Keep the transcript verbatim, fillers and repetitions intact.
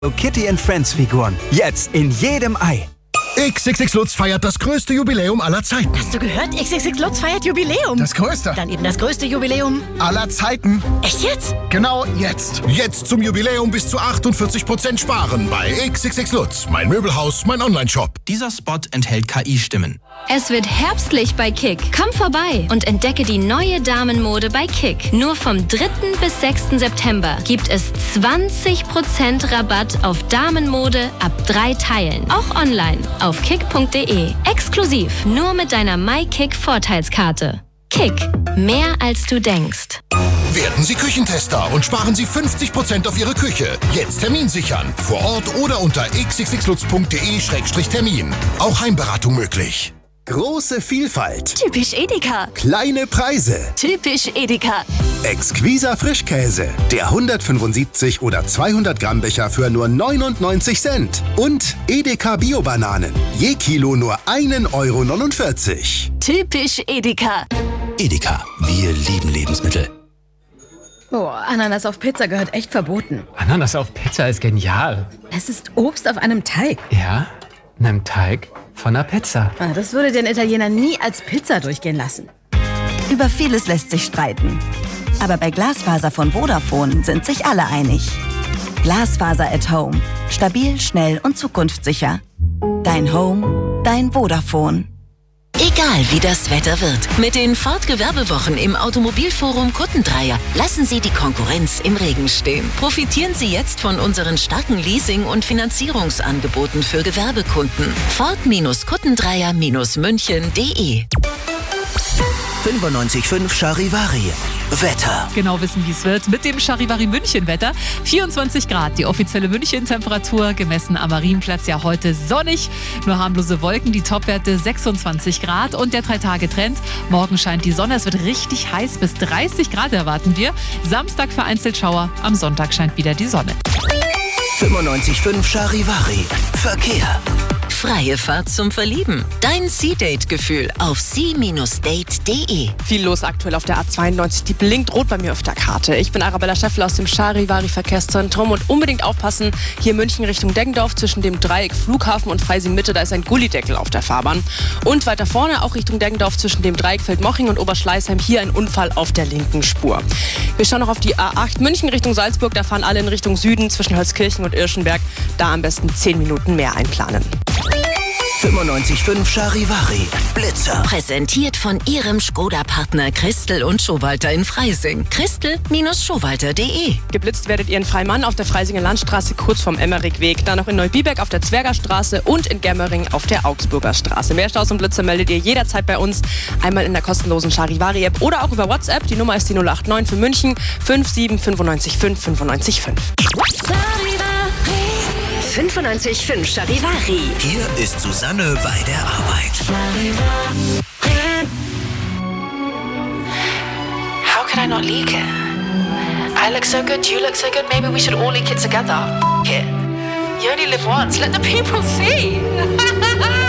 Kitty and Friends Figuren. Jetzt in jedem Ei. X X X Lutz feiert das größte Jubiläum aller Zeiten. Hast du gehört? X X X Lutz feiert Jubiläum. Das größte. Dann eben das größte Jubiläum aller Zeiten. Echt jetzt? Genau jetzt. Jetzt zum Jubiläum bis zu achtundvierzig Prozent sparen bei X X X Lutz. Mein Möbelhaus, mein Online-Shop. Dieser Spot enthält K I-Stimmen. Es wird herbstlich bei Kick. Komm vorbei und entdecke die neue Damenmode bei Kick. Nur vom dritten bis sechsten September gibt es zwanzig Prozent Rabatt auf Damenmode ab drei Teilen. Auch online auf kick punkt de. Exklusiv nur mit deiner MyKick-Vorteilskarte. Kick. Mehr als du denkst. Werden Sie Küchentester und sparen Sie fünfzig Prozent auf Ihre Küche. Jetzt Termin sichern. Vor Ort oder unter x x x lutz punkt de Schrägstrich Termin. Auch Heimberatung möglich. Große Vielfalt. Typisch Edeka. Kleine Preise. Typisch Edeka. Exquiser Frischkäse. Der hundertfünfundsiebzig oder zweihundert Gramm Becher für nur neunundneunzig Cent. Und Edeka Bio-Bananen. Je Kilo nur ein Euro neunundvierzig. Typisch Edeka. Edeka, wir lieben Lebensmittel. Oh, Ananas auf Pizza gehört echt verboten. Ananas auf Pizza ist genial. Es ist Obst auf einem Teig. Ja, einem Teig von einer Pizza. Ah, das würde den Italiener nie als Pizza durchgehen lassen. Über vieles lässt sich streiten. Aber bei Glasfaser von Vodafone sind sich alle einig. Glasfaser at Home. Stabil, schnell und zukunftssicher. Dein Home, dein Vodafone. Egal wie das Wetter wird, mit den Ford-Gewerbewochen im Automobilforum Kuttendreier lassen Sie die Konkurrenz im Regen stehen. Profitieren Sie jetzt von unseren starken Leasing- und Finanzierungsangeboten für Gewerbekunden. Ford-Kuttendreier München punkt de. fünfundneunzig Komma fünf Charivari. Wetter. Genau wissen, wie es wird mit dem Charivari München Wetter. vierundzwanzig Grad, die offizielle München-Temperatur, gemessen am Marienplatz ja heute sonnig. Nur harmlose Wolken, die Topwerte sechsundzwanzig Grad und der drei-Tage-Trend. Morgen scheint die Sonne, es wird richtig heiß, bis dreißig Grad erwarten wir. Samstag vereinzelt Schauer, am Sonntag scheint wieder die Sonne. fünfundneunzig Komma fünf Charivari. Verkehr. Freie Fahrt zum Verlieben. Dein Sea-Date-Gefühl auf sea Bindestrich date punkt de. Viel los aktuell auf der A zweiundneunzig. Die blinkt rot bei mir auf der Karte. Ich bin Arabella Scheffler aus dem Charivari Verkehrszentrum und unbedingt aufpassen, hier München Richtung Deggendorf zwischen dem Dreieck Flughafen und Freising Mitte, da ist ein Gullideckel auf der Fahrbahn. Und weiter vorne auch Richtung Deggendorf zwischen dem Dreieck Feldmoching und Oberschleißheim, hier ein Unfall auf der linken Spur. Wir schauen noch auf die A acht München Richtung Salzburg, da fahren alle in Richtung Süden zwischen Holzkirchen und Irschenberg. Da am besten zehn Minuten mehr einplanen. fünfundneunzig Komma fünf Charivari. Blitzer. Präsentiert von Ihrem Skoda-Partner Christel und Schowalter in Freising. christel Schowalter punkt de. Geblitzt werdet ihr in Freimann auf der Freisinger Landstraße kurz vom Emmerikweg, dann noch in Neubiberg auf der Zwergerstraße und in Germering auf der Augsburger Straße. Mehr Staus und Blitzer meldet ihr jederzeit bei uns, einmal in der kostenlosen Charivari-App oder auch über WhatsApp. Die Nummer ist die null acht neun für München fünf sieben fünf neun fünf fünf neun fünf. fünfundneunzig Komma fünf Charivari. Hier ist Susanne bei der Arbeit. How can I not leak it? I look so good, you look so good, maybe we should all leak it together. F it. You only live once, let the people see.